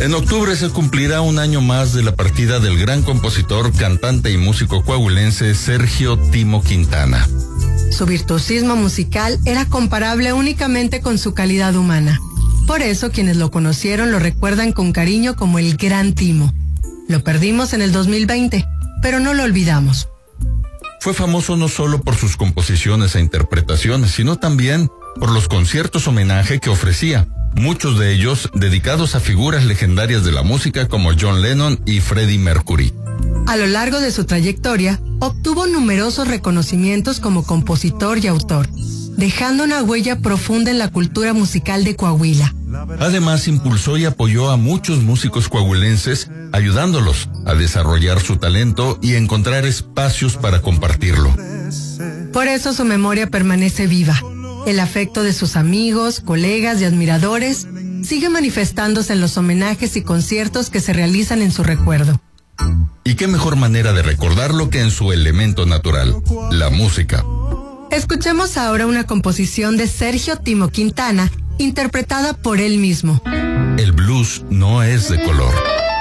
En octubre se cumplirá un año más de la partida del gran compositor, cantante y músico coahuilense Sergio Timo Quintana. Su virtuosismo musical era comparable únicamente con su calidad humana. Por eso quienes lo conocieron lo recuerdan con cariño como el Gran Timo. Lo perdimos en el 2020, pero no lo olvidamos. Fue famoso no solo por sus composiciones e interpretaciones, sino también por los conciertos homenaje que ofrecía, muchos de ellos dedicados a figuras legendarias de la música como John Lennon y Freddie Mercury. A lo largo de su trayectoria, obtuvo numerosos reconocimientos como compositor y autor, dejando una huella profunda en la cultura musical de Coahuila. Además, impulsó y apoyó a muchos músicos coahuilenses, ayudándolos a desarrollar su talento y encontrar espacios para compartirlo. Por eso su memoria permanece viva. El afecto de sus amigos, colegas y admiradores sigue manifestándose en los homenajes y conciertos que se realizan en su recuerdo. Y qué mejor manera de recordarlo que en su elemento natural, la música. Escuchemos ahora una composición de Sergio Timo Quintana, interpretada por él mismo. El blues no es de color.